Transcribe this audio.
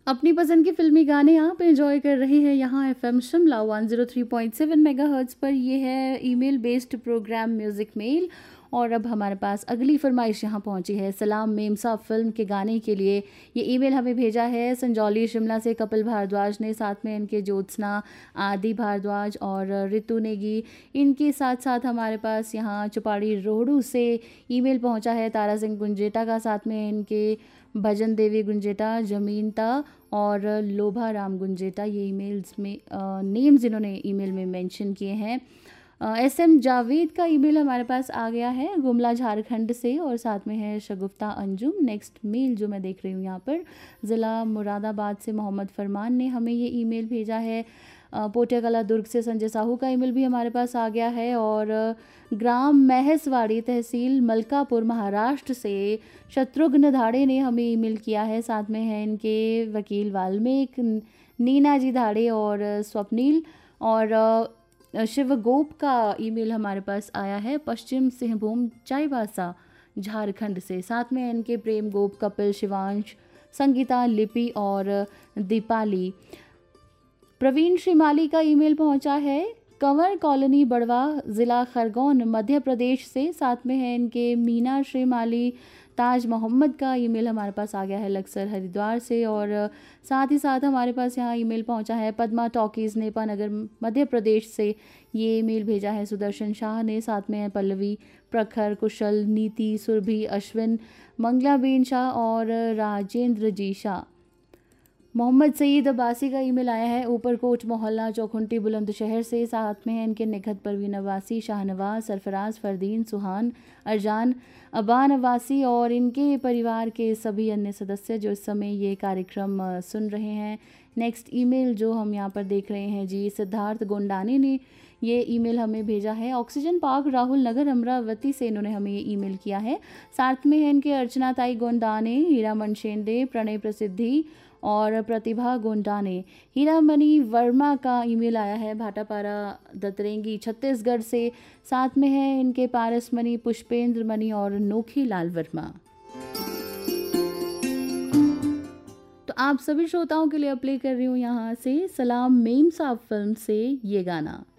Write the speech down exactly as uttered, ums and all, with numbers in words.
अपनी पसंद के फ़िल्मी गाने आप एन्जॉय कर रहे हैं यहाँ FM Shimla one zero three point seven megahertz पर। ये है email based programme music mail. और अब हमारे पास अगली फरमाइश यहाँ पहुँची है सलाम मेम साहब फ़िल्म के गाने के लिए। ये ईमेल हमें भेजा है संजौली शिमला से कपिल भारद्वाज ने, साथ में इनके ज्योत्सना, आदि भारद्वाज और ऋतु नेगी। इनके साथ साथ हमारे पास यहाँ चुपाड़ी रोहड़ू से ईमेल पहुँचा है तारा सिंह गुंजेटा का, साथ में इनके भजन देवी गुंजेटा, जमीनता और लोभा राम गुंजेटा। ये ईमेल्स में नेम्स इन्होंने ईमेल में मेंशन किए हैं। एस एम जावेद का ईमेल हमारे पास आ गया है गुमला झारखंड से, और साथ में है शगुफ्ता अंजुम। नेक्स्ट मेल जो मैं देख रही हूँ यहाँ पर ज़िला मुरादाबाद से मोहम्मद फरमान ने हमें ये ईमेल भेजा है। पोटिया कला दुर्ग से संजय साहू का ईमेल भी हमारे पास आ गया है। और ग्राम महसवाड़ी तहसील मलकापुर महाराष्ट्र से शत्रुघ्न धाड़े ने हमें ईमेल किया है। साथ में है इनके वकील वाल्मीक, नीना जी धाड़े और स्वप्नील। और शिवगोप का ईमेल हमारे पास आया है पश्चिम सिंहभूम चाईबासा झारखंड से। साथ में इनके प्रेम गोप, कपिल, शिवांश, संगीता, लिपि और दीपाली। प्रवीण श्रीमाली का ईमेल पहुंचा है कंवर कॉलोनी बड़वा ज़िला खरगोन मध्य प्रदेश से। साथ में है इनके मीना श्रीमाली। ताज मोहम्मद का ईमेल हमारे पास आ गया है लक्सर हरिद्वार से। और साथ ही साथ हमारे पास यहाँ ईमेल पहुँचा है पद्मा टॉकीज़ नेपा नगर मध्य प्रदेश से। ये ईमेल भेजा है सुदर्शन शाह ने। साथ में है पल्लवी, प्रखर, कुशल, नीति, सुरभि, अश्विन, मंगलाबेन शाह और राजेंद्र जी शाह। मोहम्मद सईद अब्बासी का ईमेल आया है ऊपरकोट मोहल्ला चौखुंटी बुलंदशहर से। साथ में है इनके निखत परवीन अब्बासी, शाहनवाज, सरफराज, फरदीन, सुहान, अरजान, अबान अब्बासी और इनके परिवार के सभी अन्य सदस्य जो इस समय ये कार्यक्रम सुन रहे हैं। नेक्स्ट ईमेल जो हम यहाँ पर देख रहे हैं जी, सिद्धार्थ गोंडानी ने ये ईमेल हमें भेजा है ऑक्सीजन पार्क राहुल नगर अमरावती से। इन्होंने हमें ये ईमेल किया है। साथ में है इनके अर्चना ताई गोंडाने, हीरामन शेंडे, प्रणय प्रसिद्धि और प्रतिभा गोंडाने। हीरामणि वर्मा का ईमेल आया है भाटापारा दतरेंगी छत्तीसगढ़ से। साथ में है इनके पारस मणि, पुष्पेंद्र मणि और नोखी लाल वर्मा। तो आप सभी श्रोताओं के लिए प्ले कर रही हूँ यहाँ से सलाम मेम साहब फिल्म से ये गाना।